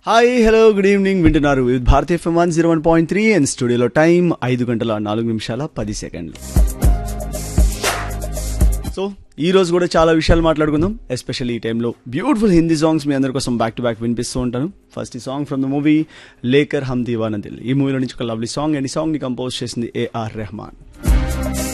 Hi hello good evening వింటున్నారు with Bharati FM 101.3 and స్టూడియోలో time 5:04 so ఈ రోజు కూడా చాలా విషయాలు మాట్లాడుకుందాం. ఎస్పెషల్లీ ఈ టైంలో బ్యూటిఫుల్ హిందీ సాంగ్స్ మీ అందరి కోసం బ్యాక్ టు బ్యాక్ వినిపిస్తూ ఉంటాను. ఫస్ట్ ఈ song from the movie lacquer హమ్ దీవానా దిల్. ఈ మూవీలో నుంచి ఒక లవ్లీ సాంగ్ అండ్ ఈ సాంగ్ ని కంపోజ్ చేసింది ఏఆర్ రెహమాన్.